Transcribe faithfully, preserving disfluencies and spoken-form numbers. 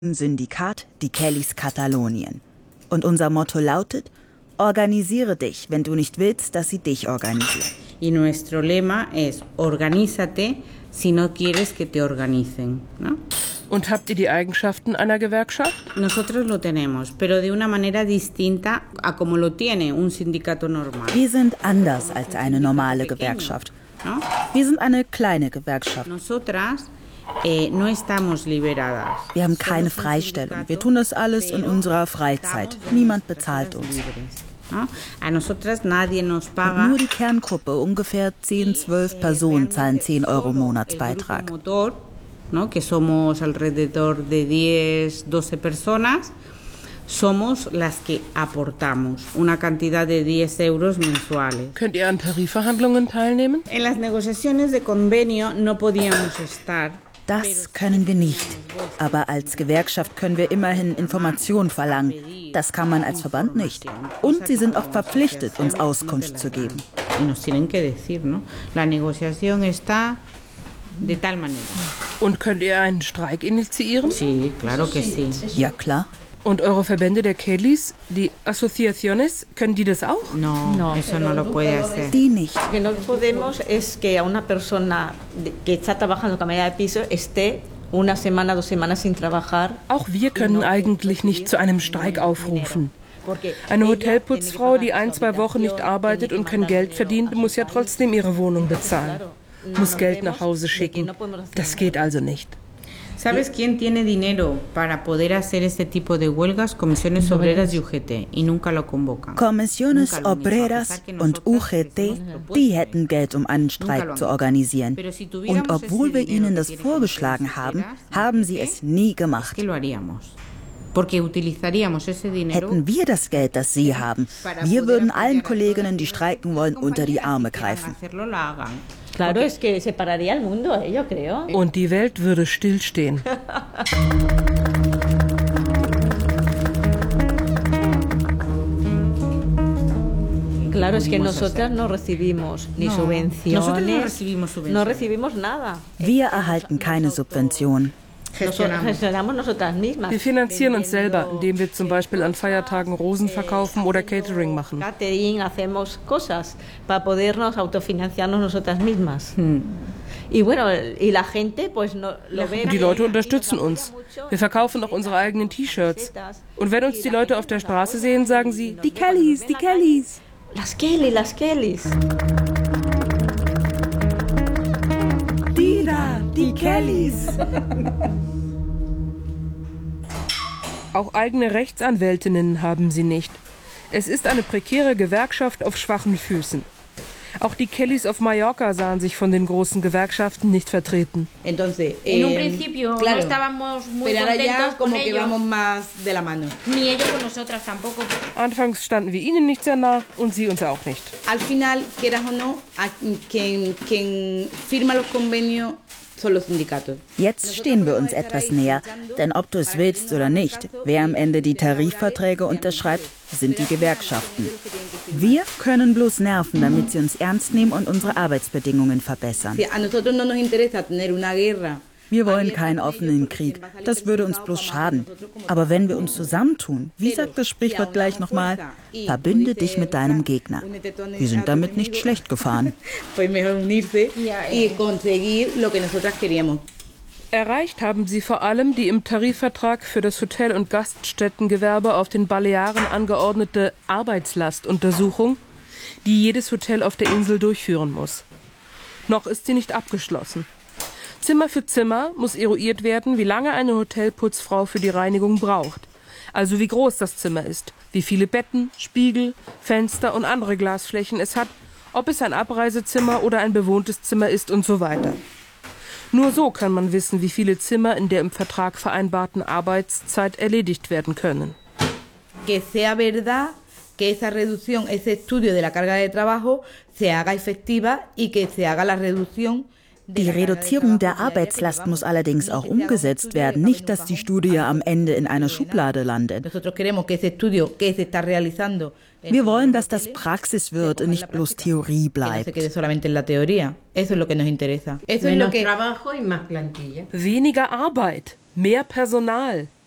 Syndikat die Kellys Katalonien. Und unser Motto lautet: Organisiere dich, wenn du nicht willst, dass sie dich organisieren. Y nuestro lema es: Organízate si no quieres que te organicen, ¿no? Und habt ihr die Eigenschaften einer Gewerkschaft? Nosotros lo tenemos, pero de una manera distinta a como lo tiene un sindicato normal. Wir sind anders als eine normale Gewerkschaft. Wir sind eine kleine Gewerkschaft. Nosotras eh, no estamos liberadas. Wir haben keine Freistellung. Wir tun das alles in unserer Freizeit. Niemand bezahlt uns. A nosotras nadie nos Und paga. nur die Kerngruppe, ungefähr zehn, zwölf Personen, zahlen zehn Euro Monatsbeitrag. ¿No? Que somos alrededor de diez, doce personas, somos las que aportamos una cantidad de diez euros mensuales. Könnt ihr an Tarifverhandlungen teilnehmen? En las negociaciones de convenio no podíamos estar. Das können wir nicht. Aber als Gewerkschaft können wir immerhin Informationen verlangen. Das kann man als Verband nicht. Und sie sind auch verpflichtet, uns Auskunft zu geben. Y nos tienen que decir, ¿no? La negociación está de tal manera. Und könnt ihr einen Streik initiieren? Sí, claro que sí. Ja, klar. Und eure Verbände der Kellys, die Asociaciones, können die das auch? No, no, eso no lo puede hacer. Die nicht. Lo que no podemos es que a una persona que está trabajando camarera de piso esté una semana, dos semanas sin trabajar. Auch wir können eigentlich nicht zu einem Streik aufrufen. Eine Hotelputzfrau, die ein, zwei Wochen nicht arbeitet und kein Geld verdient, muss ja trotzdem ihre Wohnung bezahlen. Muss Geld nach Hause schicken. Das geht also nicht. ¿Sabes quién tiene dinero para poder hacer este tipo de huelgas? Comisiones Obreras y U G T. Y nunca lo convocan. Comisiones Obreras und U G T, die hätten Geld, um einen Streik zu organisieren. Und obwohl wir ihnen das vorgeschlagen haben, haben sie es nie gemacht. Hätten wir das Geld, das sie haben, wir würden allen Kolleginnen, die streiken wollen, unter die Arme greifen. Claro, es que se pararía el mundo, eh, yo creo. Und die Welt würde stillstehen. Claro, es que nosotras no recibimos ni No, subvenciones. nosotros no recibimos subvenciones. No recibimos nada. Wir erhalten keine Subventionen. Nosotros gestionamos nosotras mismas. Wir finanzieren uns selber, indem wir zum Beispiel an Feiertagen Rosen verkaufen oder Catering machen. Catering, hacemos cosas para podernos autofinanciarnos nosotras mismas. Hm. Y bueno, y la gente pues no lo ve. Die Leute unterstützen uns. Wir verkaufen auch unsere eigenen T-Shirts. Und wenn uns die Leute auf der Straße sehen, sagen sie: Die Kellys, die Kellys. Las Kelly, las Kellys. Die da, die Kellys. Auch eigene Rechtsanwältinnen haben sie nicht. Es ist eine prekäre Gewerkschaft auf schwachen Füßen. Auch die Kellys auf Mallorca sahen sich von den großen Gewerkschaften nicht vertreten. Entonces, en un eh, principio claro, no estábamos muy pero ahora ya contentos con como que ellos, vamos más de la mano. ni ellos con nosotras tampoco. Anfangs standen wir ihnen nicht sehr nah und sie uns auch nicht. Al final, quieras o no, a quien, quien firma los convenios son los sindicatos. Jetzt stehen wir uns etwas näher, denn ob du es willst oder nicht, wer am Ende die Tarifverträge unterschreibt, sind die Gewerkschaften. Wir können bloß nerven, damit sie uns ernst nehmen und unsere Arbeitsbedingungen verbessern. A nosotros no nos interesa tener una guerra. Wir wollen keinen offenen Krieg, das würde uns bloß schaden. Aber wenn wir uns zusammentun, wie sagt das Sprichwort gleich nochmal, verbünde dich mit deinem Gegner. Wir sind damit nicht schlecht gefahren. Erreicht haben sie vor allem die im Tarifvertrag für das Hotel- und Gaststättengewerbe auf den Balearen angeordnete Arbeitslastuntersuchung, die jedes Hotel auf der Insel durchführen muss. Noch ist sie nicht abgeschlossen. Zimmer für Zimmer muss eruiert werden, wie lange eine Hotelputzfrau für die Reinigung braucht. Also wie groß das Zimmer ist, wie viele Betten, Spiegel, Fenster und andere Glasflächen es hat, ob es ein Abreisezimmer oder ein bewohntes Zimmer ist und so weiter. Nur so kann man wissen, wie viele Zimmer in der im Vertrag vereinbarten Arbeitszeit erledigt werden können. Que sea verdad que esa reducción, ese estudio de la carga de trabajo se haga efectiva y que se haga la reducción. Die Reduzierung der Arbeitslast muss allerdings auch umgesetzt werden, nicht, dass die Studie am Ende in einer Schublade landet. Wir wollen, dass das Praxis wird und nicht bloß Theorie bleibt. Weniger Arbeit, mehr Personal.